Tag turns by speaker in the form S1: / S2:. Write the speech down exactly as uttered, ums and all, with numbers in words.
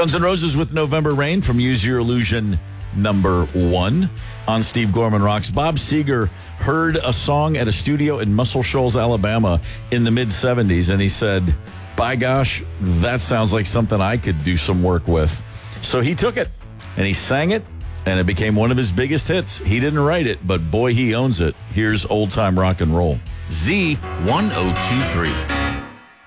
S1: Guns N' Roses with November Rain from Use Your Illusion number one on Steve Gorman Rocks. Bob Seger heard a song at a studio in Muscle Shoals, Alabama in the mid-seventies, and he said, by gosh, that sounds like something I could do some work with. So he took it, and he sang it, and it became one of his biggest hits. He didn't write it, but boy, he owns it. Here's Old Time Rock and Roll.
S2: Z ten twenty-three.